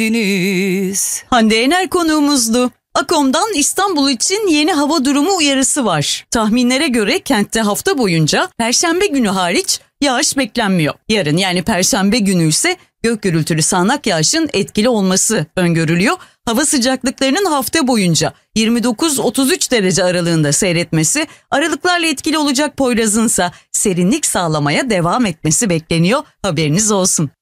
Deniz. Hande Yener konuğumuzdu. AKOM'dan İstanbul için yeni hava durumu uyarısı var. Tahminlere göre kentte hafta boyunca Perşembe günü hariç yağış beklenmiyor. Yarın yani Perşembe günü ise gök gürültülü sağanak yağışın etkili olması öngörülüyor. Hava sıcaklıklarının hafta boyunca 29-33 derece aralığında seyretmesi, aralıklarla etkili olacak Poyraz'ınsa serinlik sağlamaya devam etmesi bekleniyor. Haberiniz olsun.